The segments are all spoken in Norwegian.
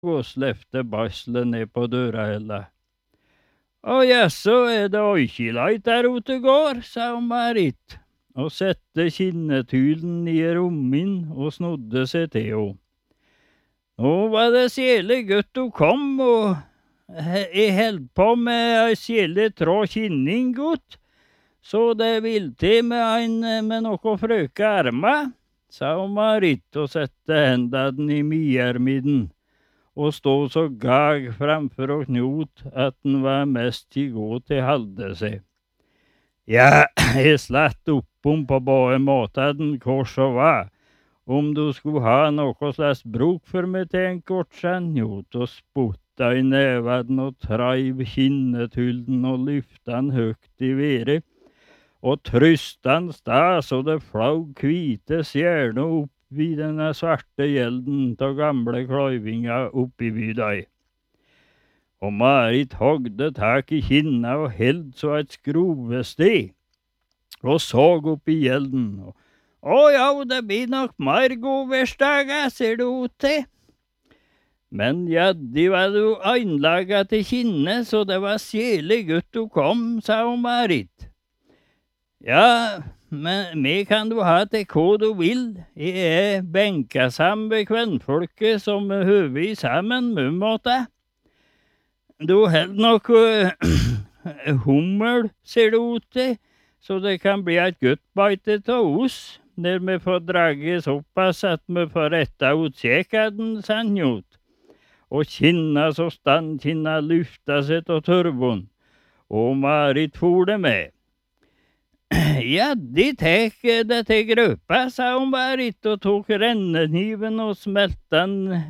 og slepte baslet ned på dørahella. «Å jaså, det oikileit der ute går», sa Marit, og sette kinnetylen i rommin og snodde seg til ho. Nå var det sjele godt ho kom, og jeg held på med ei sjele trå kinning godt, så det vil til med noe frøke arma, sa Marit og sette hendene i miermidden og stå så gag framfor og Knut at den var mest i gå til halde seg. Ja, jeg slatt oppom på både måten kors og hva, om du skulle ha noe slags bruk for meg til en kort, sa Knut og sputta i nevaden og treiv kinnetulden og lyfta den høgt i været, og trysta den sta så det flaug kvite stjerner opp vid denne svarte gjelden av gamle kløyvinga oppi bydei. Og Marit hogde tak i kinna og held så et skrovested, og såg opp i gjelden. Å ja, det blir nok mer godværsdager, ser det ut til. Men ja, de var jo einlaga til kinne, så det var sjele godt du kom, sa Marit. Ja, men vi kan du ha til hva du vil. Jeg er benka sammen med kvinnfolket som høver sammen med måte. Du held nok hummel, ser det ut til, så det kan bli et godt beite til oss, når vi får drage såpass at vi får retta ut kjekaden, sa Knut. Og kinna så stand kinna lyfta seg til tørvun, og Marit for det med. Ja, de tek det til grøpa, sa Marit, og tok rennekniven og smelta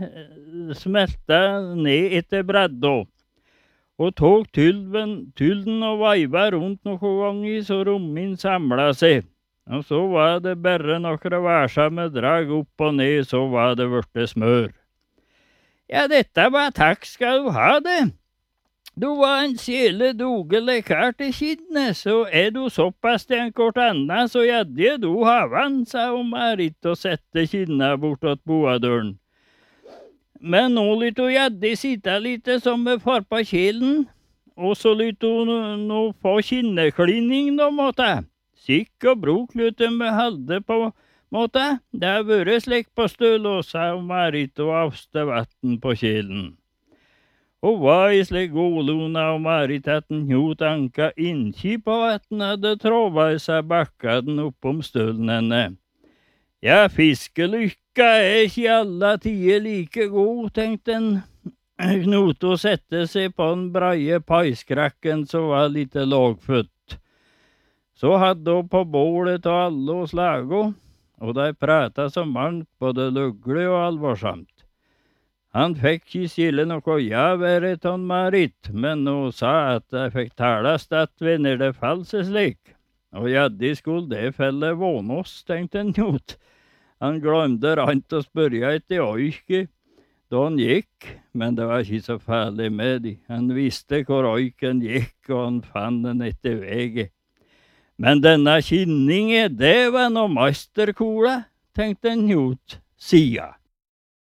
ned etter bredda. Og tok tylden og veiva rundt noen ganger, så rommin samla seg. Og så var det bare noen varsomme drag opp og ned, så var det blitt smør. Ja, dette var takk skal du ha det. Du var en sjele dugelig kar til kinnet, så du såpass til en kort anna, så gjedde du havan, sa Marit og sette kinna bortåt boadøren. Men nå lyt hun gjedde sitte litt som vi får på kjelen, og så lyt hun nå få kinneklinning nå, måte. Sikk og bruk lyt hun halde på, måte. Det har vært slik på støl, sa Marit og avste vatten på kjelen. Og var i slik godluna og Marit at Knut anka innkji på at den hadde tråva seg bakkaden oppom stølen henne. Ja, fiskelykka er ikke alle tider like god, tenkte Knut og sette seg på den breie paiskrakken som var litt lågfødt. Så hadde hun på bålet til alle og slago, og de prata så mangt både løggelig og alvorsamt. Han fikk ikke skille noe ja-være til Marit, men hun sa at de fikk talast at vi når det fall seg slik. Og ja, de skulle det felle vånås, tenkte Knut. Han glemte rant å spørre etter oike da han gikk, men det var ikke så farlig med de. Han visste hvor oiken gikk, og han fann den etter veget. Men denne kinningen, det var noe masterkola, tenkte Knut, sia.